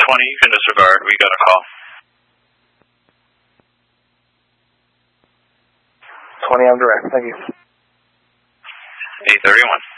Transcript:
20, you can disregard. We got a call. 20, I'm direct. Thank you. 831.